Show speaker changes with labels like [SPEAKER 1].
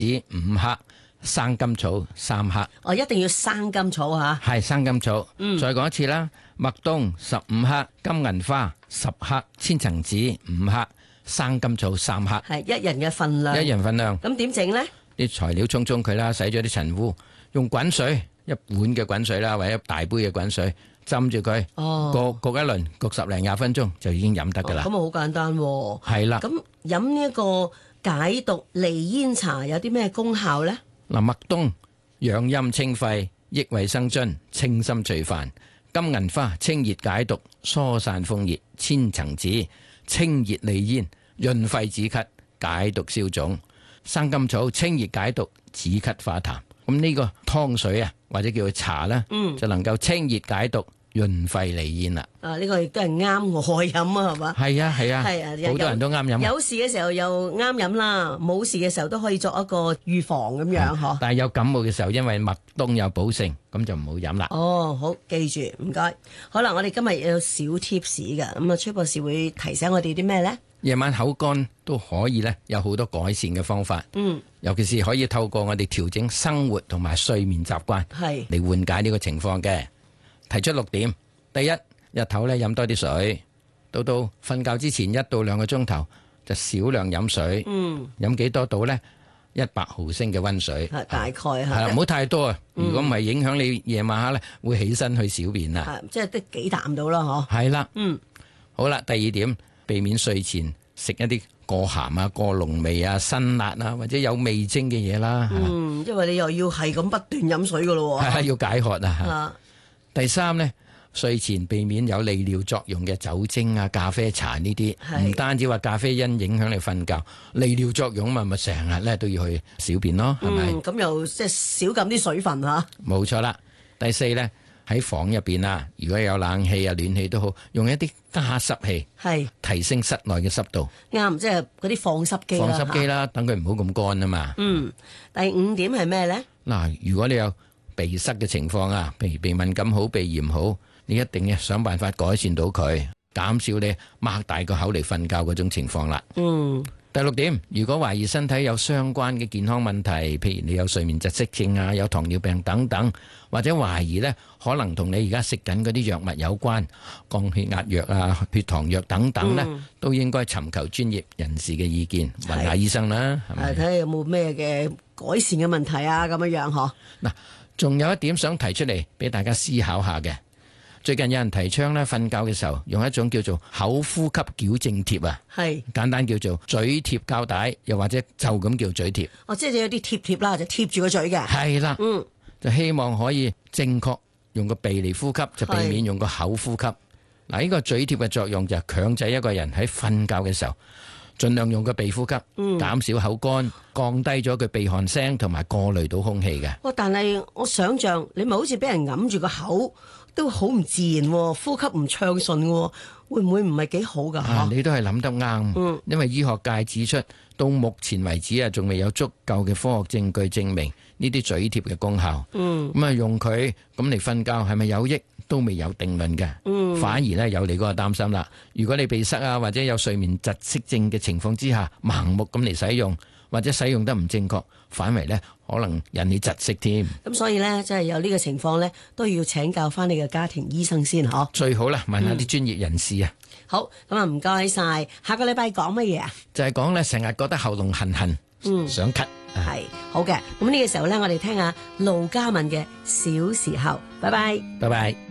[SPEAKER 1] 子5克，生甘草3克。
[SPEAKER 2] 哦，一定要生甘草吓。
[SPEAKER 1] 係生甘草。再講一次啦，麥冬15克，金銀花10克，千層子5克，生甘草3克。
[SPEAKER 2] 係一人嘅份量。
[SPEAKER 1] 一人份量。
[SPEAKER 2] 咁點整呢？
[SPEAKER 1] 啲材料沖佢啦，洗咗啲塵污，用滾水1碗嘅滾水啦，或者一大杯嘅滾水浸住佢，焗一輪，焗10零20分鐘就已經飲得噶啦。
[SPEAKER 2] 咁啊好簡單喎。
[SPEAKER 1] 係啦。
[SPEAKER 2] 咁飲呢一個解毒利咽茶有啲咩功效呢？
[SPEAKER 1] 嗱，麥冬養陰清肺，益衛生津，清心除煩；金銀花清熱解毒，疏散風熱；千層子清熱利咽，潤肺止咳，解毒消腫；生甘草清熱解毒，止咳化痰。咁呢個湯水啊，或者叫做茶啦，就能夠清熱解毒，潤肺利咽啦。
[SPEAKER 2] 呢個亦都係啱我飲啊，係嘛？
[SPEAKER 1] 係啊係啊，好多人都啱飲。
[SPEAKER 2] 有事嘅時候又啱飲啦，冇事嘅時候都可以作一個預防咁樣嗬。
[SPEAKER 1] 但係有感冒嘅時候，因為麥冬有補性，咁就唔好飲啦。
[SPEAKER 2] 哦，好，記住，唔該。好啦，我哋今日有小貼士㗎，咁啊，崔博士會提醒我哋啲咩咧？
[SPEAKER 1] 夜晚口乾都可以咧，有好多改善嘅方法。尤其是可以透過我哋調整生活同埋睡眠習慣，嚟緩解呢個情況嘅。提出6點：第一，日頭咧飲多啲水，到瞓覺之前1到2個鐘頭就少量飲水。飲幾多度呢？100毫升嘅溫水，
[SPEAKER 2] 大概係
[SPEAKER 1] 啦，唔好太多啊！如果唔係影響你夜晚黑咧，會起身去小便啦。
[SPEAKER 2] 即係得幾啖到啦，嗬。係
[SPEAKER 1] 啦，好啦，第2點，避免睡前食一啲過鹹啊、過濃味啊、辛辣啊或者有味精嘅嘢啦。
[SPEAKER 2] 因為你又要係咁不斷飲水噶咯。
[SPEAKER 1] 係要解渴啊。第3呢，睡前避免有利尿作用嘅酒精啊、咖啡茶呢啲，唔單止話咖啡因影響你瞓覺，利尿作用咪成日咧都要去小便咯，係咪？
[SPEAKER 2] 咁又即係少撳啲水分吓。冇
[SPEAKER 1] 錯啦。第4呢，喺房入邊啊，如果有冷氣啊、暖氣都好，用一啲加濕器，提升室內嘅濕度。
[SPEAKER 2] 啱，即係嗰啲放濕機啦。
[SPEAKER 1] 放濕機啦，等佢唔好咁乾啊嘛。
[SPEAKER 2] 第5點係咩呢？
[SPEAKER 1] 嗱，如果你有鼻塞嘅情況啊，譬如鼻敏感好、鼻炎好，你一定要想辦法改善到佢，減少你擘大個口嚟瞓覺嗰種情況啦。第6點，如果懷疑身體有相關嘅健康問題，譬如你有睡眠窒息症啊、有糖尿病等等，或者懷疑呢可能同你而家食緊嗰啲藥物有關，降血壓藥啊、血糖藥等等呢，都應該尋求專業人士嘅意見，問下醫生啦。
[SPEAKER 2] 睇下有冇咩嘅改善嘅問題啊，咁樣嗬。嗱，
[SPEAKER 1] 仲有一點想提出嚟俾大家思考下嘅。最近有人提倡咧，瞓覺嘅時候用一種叫做口呼吸矯正貼啊，簡單叫做嘴貼膠帶，又或者就咁叫嘴貼。
[SPEAKER 2] 即係有啲貼啦，就貼住個嘴嘅。
[SPEAKER 1] 係啦，就希望可以正確用個鼻嚟呼吸，就避免用個口呼吸。嗱，呢個嘴貼嘅作用就係強制一個人喺瞓覺嘅時候，盡量用個鼻呼吸，減少口乾，降低咗佢鼻鼾聲同埋過濾到空氣嘅。
[SPEAKER 2] 但係我想象你咪好似俾人揞住個口，都好唔自然，呼吸唔暢順，會唔會唔係幾好噶？
[SPEAKER 1] 你都係諗得啱，因為醫學界指出，到目前為止啊，仲未有足夠嘅科學證據證明呢啲嘴貼嘅功效。咁啊，用佢咁嚟瞓覺係咪有益，都未有定論嘅。反而咧有你嗰個擔心啦。如果你鼻塞啊，或者有睡眠窒息症嘅情況之下，盲目咁嚟使用，或者使用得唔正確，反為咧可能引起窒息添。
[SPEAKER 2] 咁所以咧，即係有呢個情況咧，都要請教翻你嘅家庭醫生先嗬。
[SPEAKER 1] 最好啦，問下啲專業人士啊。
[SPEAKER 2] 好，咁啊唔該晒。下個禮拜講乜嘢啊？
[SPEAKER 1] 就係講咧，成日覺得喉嚨痕，想咳。
[SPEAKER 2] 係好嘅。咁呢個時候咧，我哋聽下盧嘉敏嘅小時候。拜拜。
[SPEAKER 1] 拜拜。